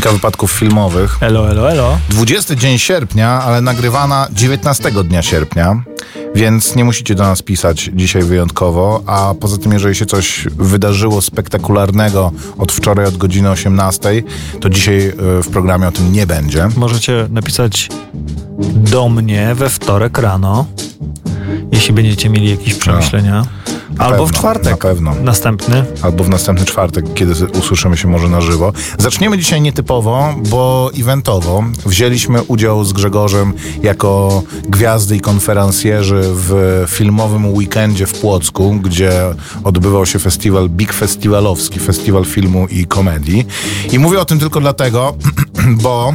Kronika wypadków filmowych. Elo. 20 dzień sierpnia, ale nagrywana 19 dnia sierpnia, więc nie musicie do nas pisać dzisiaj wyjątkowo, a poza tym, jeżeli się coś wydarzyło spektakularnego od wczoraj, od godziny 18, to dzisiaj w programie o tym nie będzie. Możecie napisać do mnie we wtorek rano, jeśli będziecie mieli jakieś przemyślenia. Albo w czwartek. Na pewno. Następny. Albo w następny czwartek, kiedy usłyszymy się może na żywo. Zaczniemy dzisiaj nietypowo, bo eventowo. Wzięliśmy udział z Grzegorzem jako gwiazdy i konferencjerzy w filmowym weekendzie w Płocku, gdzie odbywał się festiwal Big Festiwalowski, festiwal filmu i komedii. I mówię o tym tylko dlatego, bo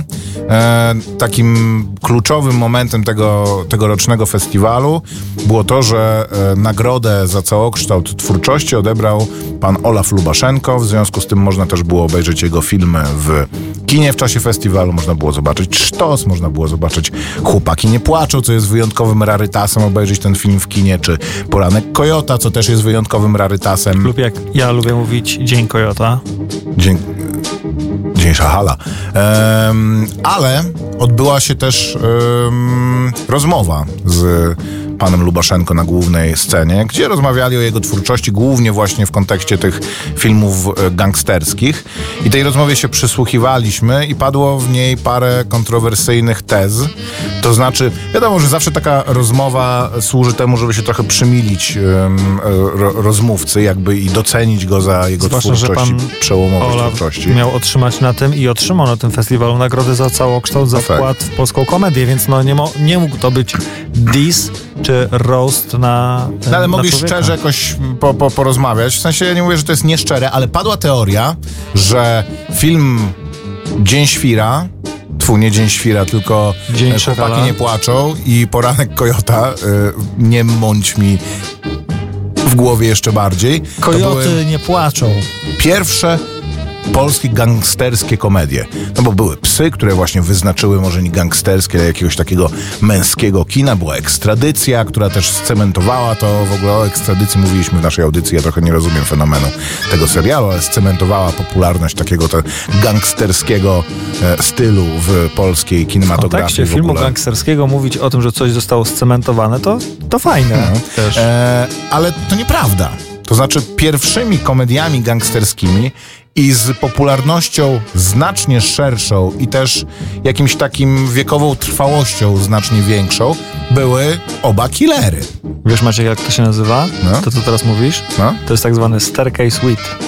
takim kluczowym momentem tegorocznego festiwalu było to, że nagrodę za całokształt twórczości odebrał pan Olaf Lubaszenko. W związku z tym można też było obejrzeć jego filmy w kinie w czasie festiwalu. Można było zobaczyć Sztos, można było zobaczyć Chłopaki nie płaczą, co jest wyjątkowym rarytasem, obejrzeć ten film w kinie, czy Poranek Kojota, co też jest wyjątkowym rarytasem. Lub jak ja lubię mówić, Dzień Kojota. Dzień Szahala. Ale odbyła się też rozmowa z panem Lubaszenko na głównej scenie, gdzie rozmawiali o jego twórczości, głównie właśnie w kontekście tych filmów gangsterskich. I tej rozmowie się przysłuchiwaliśmy i padło w niej parę kontrowersyjnych tez. To znaczy, wiadomo, że zawsze taka rozmowa służy temu, żeby się trochę przymilić rozmówcy, jakby i docenić go za jego twórczość, przełomowe twórczości. Miał otrzymać na tym i otrzymał na tym festiwalu nagrodę za całokształt, za wkład w polską komedię, więc nie mógł to być diss czy roast na ale mogli człowieka. Szczerze jakoś porozmawiać. W sensie ja nie mówię, że to jest nieszczere, ale padła teoria, że film Dzień Świra, nie Dzień Świra, tylko Dzień Chłopaki nie płaczą i Poranek Kojota, nie mądź mi w głowie jeszcze bardziej. Kojoty nie płaczą. Pierwsze polskie gangsterskie komedie. No bo były Psy, które właśnie wyznaczyły może nie gangsterskie, ale jakiegoś takiego męskiego kina. Była Ekstradycja, która też scementowała to. W ogóle o Ekstradycji mówiliśmy w naszej audycji. Ja trochę nie rozumiem fenomenu tego serialu, ale scementowała popularność takiego gangsterskiego stylu w polskiej kinematografii. W kontekście filmu gangsterskiego mówić o tym, że coś zostało scementowane, to fajne. Też. Ale to nieprawda. To znaczy pierwszymi komediami gangsterskimi i z popularnością znacznie szerszą i też jakimś takim wiekową trwałością znacznie większą były oba Killery. Wiesz, Maciek, jak to się nazywa? No. To, co teraz mówisz? No. To jest tak zwany staircase wit.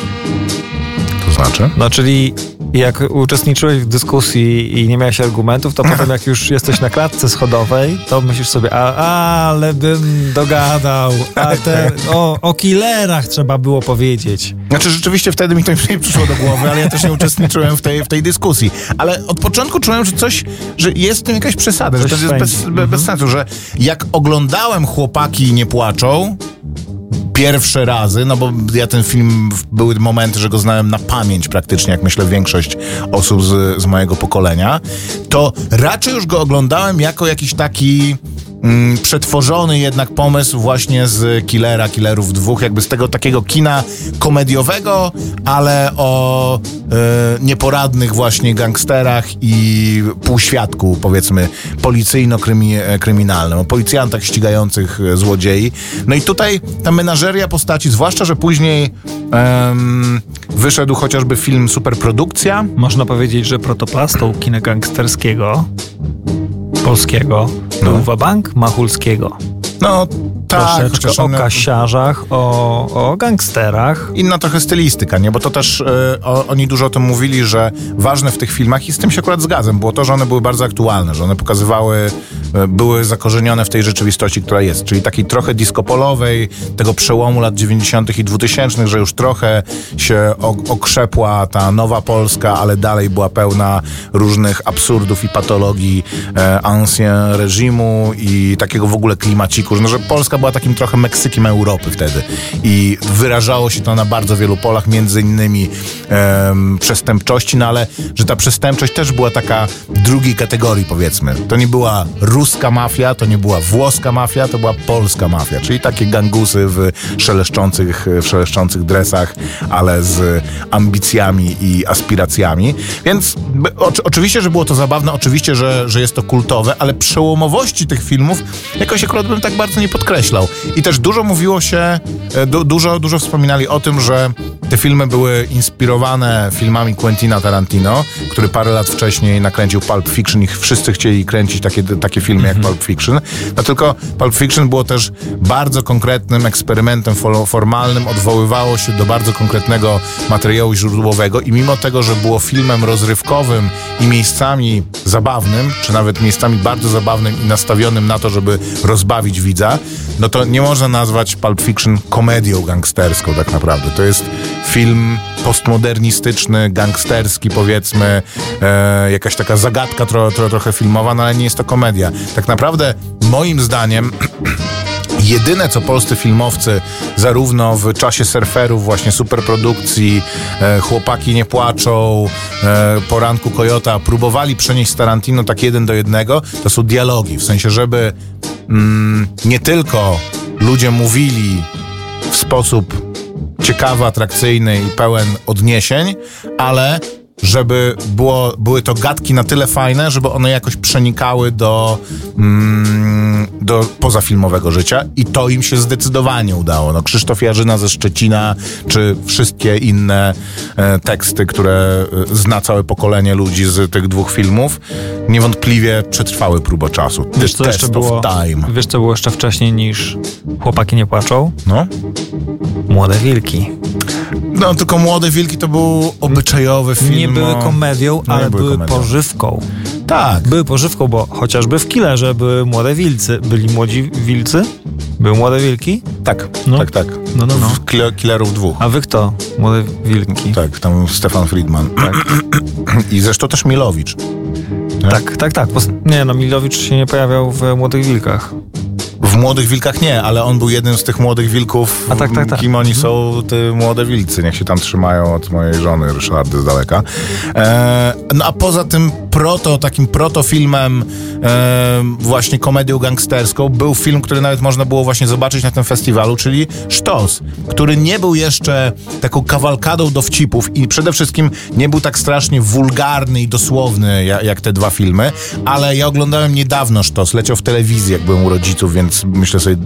To znaczy? No, czyli jak uczestniczyłeś w dyskusji i nie miałeś argumentów, to potem jak już jesteś na klatce schodowej, to myślisz sobie, ale bym dogadał, o killerach trzeba było powiedzieć. Znaczy rzeczywiście wtedy mi to nie przyszło do głowy, ale ja też nie uczestniczyłem w tej dyskusji. Ale od początku czułem, że jest w tym jakaś przesada, że to jest bez sensu, że jak oglądałem Chłopaki nie płaczą pierwsze razy, no bo ja ten film, były momenty, że go znałem na pamięć praktycznie, jak myślę większość osób z mojego pokolenia, to raczej już go oglądałem jako jakiś taki przetworzony jednak pomysł właśnie z Killerów dwóch, jakby z tego takiego kina komediowego, ale o nieporadnych właśnie gangsterach i półświadku, powiedzmy, policyjno-kryminalnym, o policjantach ścigających złodziei. No i tutaj ta menażeria postaci, zwłaszcza, że później wyszedł chociażby film Superprodukcja. Można powiedzieć, że protoplastą kina gangsterskiego polskiego był wabank Machulskiego. No tak, troszeczkę o kasiarzach, o gangsterach. Inna trochę stylistyka, nie? Bo to też oni dużo o tym mówili, że ważne w tych filmach, i z tym się akurat zgadzam, było to, że one były bardzo aktualne, że one były zakorzenione w tej rzeczywistości, która jest, czyli takiej trochę disco-polowej, tego przełomu lat 90. i 2000, że już trochę się okrzepła ta nowa Polska, ale dalej była pełna różnych absurdów i patologii ancien reżimu i takiego w ogóle klimaciku, że Polska była takim trochę Meksykiem Europy wtedy i wyrażało się to na bardzo wielu polach, między innymi przestępczości, no ale że ta przestępczość też była taka drugiej kategorii, powiedzmy. To nie była ruska mafia, to nie była włoska mafia, to była polska mafia, czyli takie gangusy w szeleszczących dresach, ale z ambicjami i aspiracjami. Więc oczywiście, że było to zabawne, oczywiście, że jest to kultowe, ale przełomowości tych filmów jakoś akurat bym tak bardzo nie podkreślał. I też dużo mówiło się, dużo wspominali o tym, że te filmy były inspirowane filmami Quentina Tarantino, który parę lat wcześniej nakręcił Pulp Fiction i wszyscy chcieli kręcić takie filmy jak Pulp Fiction. No tylko Pulp Fiction było też bardzo konkretnym eksperymentem formalnym, odwoływało się do bardzo konkretnego materiału źródłowego i mimo tego, że było filmem rozrywkowym i miejscami zabawnym, czy nawet miejscami bardzo zabawnym i nastawionym na to, żeby rozbawić widza, no to nie można nazwać Pulp Fiction komedią gangsterską tak naprawdę. To jest film postmodernistyczny, gangsterski, powiedzmy, jakaś taka zagadka trochę filmowa, no ale nie jest to komedia. Tak naprawdę moim zdaniem jedyne, co polscy filmowcy zarówno w czasie surferów, właśnie superprodukcji, Chłopaki nie płaczą, Poranku Kojota próbowali przenieść z Tarantino tak 1:1, to są dialogi. W sensie, żeby nie tylko ludzie mówili w sposób ciekawy, atrakcyjny i pełen odniesień, ale żeby były to gadki na tyle fajne, żeby one jakoś przenikały do pozafilmowego życia i to im się zdecydowanie udało. No, Krzysztof Jarzyna ze Szczecina, czy wszystkie inne teksty, które zna całe pokolenie ludzi z tych dwóch filmów, niewątpliwie przetrwały próbę czasu. Wiesz, co jeszcze było? Wiesz, co było jeszcze wcześniej niż Chłopaki nie płaczą? No? Młode wilki. No, tylko Młode wilki to był obyczajowy film. Nie były komedią, ale były pożywką. Tak. Były pożywką, bo chociażby w Killerze były młode wilcy. Byli młodzi wilcy? Były młode wilki? Tak, no. tak. No. W Killerów 2. A wy kto? Młode wilki. Tak, tam Stefan Friedman. Tak. I zresztą też Milowicz. Nie? Tak. Nie, no Milowicz się nie pojawiał w Młodych Wilkach. W Młodych Wilkach nie, ale on był jednym z tych młodych wilków. Tak. Kim oni są, te młode wilcy. Niech się tam trzymają od mojej żony Ryszardy z daleka. No a poza tym takim protofilmem, właśnie komedią gangsterską, był film, który nawet można było właśnie zobaczyć na tym festiwalu, czyli Sztos, który nie był jeszcze taką kawalkadą dowcipów i przede wszystkim nie był tak strasznie wulgarny i dosłowny jak te dwa filmy, ale ja oglądałem niedawno Sztos, leciał w telewizji, jak byłem u rodziców, więc myślę sobie,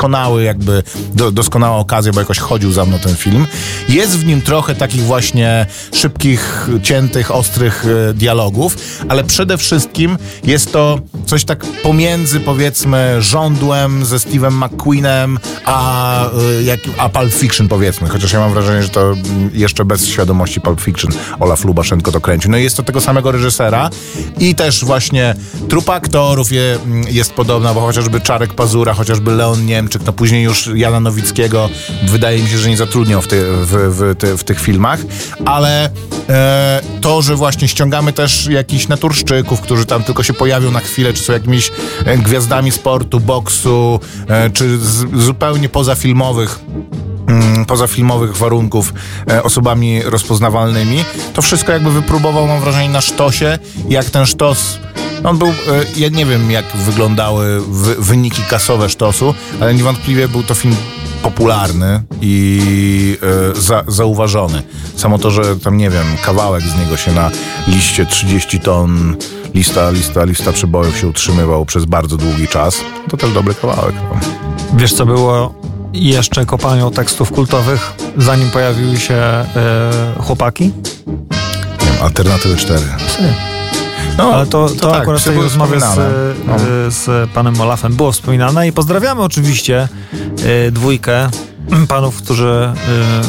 doskonała okazja, bo jakoś chodził za mną ten film. Jest w nim trochę takich właśnie szybkich, ciętych, ostrych dialogów, ale przede wszystkim jest to coś tak pomiędzy, powiedzmy, Żądłem ze Steve'em McQueenem, a Pulp Fiction, powiedzmy. Chociaż ja mam wrażenie, że to jeszcze bez świadomości Pulp Fiction Olaf Lubaszenko to kręcił. No i jest to tego samego reżysera i też właśnie trupa aktorów jest podobna, bo chociażby Czarek Pazura, chociażby Leon Niemczyk, no później już Jana Nowickiego wydaje mi się, że nie zatrudniał w tych filmach, ale to, że właśnie ściągamy też jakichś naturszczyków, którzy tam tylko się pojawią na chwilę, czy są jakimiś gwiazdami sportu, boksu, czy zupełnie pozafilmowych warunków osobami rozpoznawalnymi, to wszystko jakby wypróbował, mam wrażenie, na Sztosie. Jak ten Sztos, on był, ja nie wiem, jak wyglądały wyniki kasowe Sztosu, ale niewątpliwie był to film popularny i zauważony. Samo to, że tam, nie wiem, kawałek z niego się na liście 30 ton, lista przebojów się utrzymywał przez bardzo długi czas, to też dobry kawałek. Wiesz, co było jeszcze kopalnią tekstów kultowych, zanim pojawiły się Chłopaki? Nie wiem, Alternatywy 4. No, ale to tak, akurat w tej rozmowie z panem Olafem było wspominane i pozdrawiamy oczywiście dwóch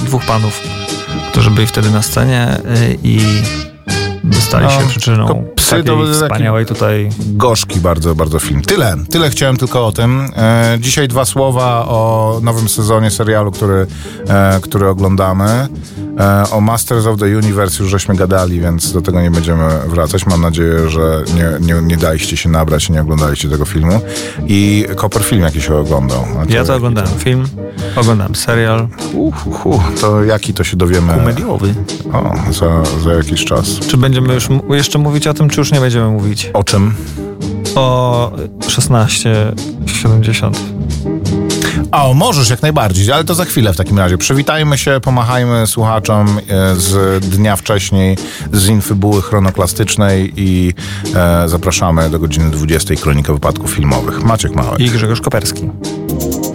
panów, którzy byli wtedy na scenie i stali się przyczyną takiej wspaniałej tutaj... Gorzki bardzo, bardzo film. Tyle chciałem tylko o tym. Dzisiaj 2 słowa o nowym sezonie serialu, który oglądamy. O Masters of the Universe już żeśmy gadali, więc do tego nie będziemy wracać. Mam nadzieję, że nie daliście się nabrać i nie oglądaliście tego filmu. I Copperfield jakiś oglądał. Ja to oglądałem film, oglądałem serial. To jaki to się dowiemy? Komediowy. O, za jakiś czas. Czy będziemy już jeszcze mówić o tym, czy już nie będziemy mówić? O czym? O 1670. O, możesz jak najbardziej, ale to za chwilę w takim razie. Przywitajmy się, pomachajmy słuchaczom z dnia wcześniej, z infobuły chronoklastycznej i zapraszamy do godziny 20 Kronika Wypadków Filmowych. Maciek Małek I Grzegorz Koperski.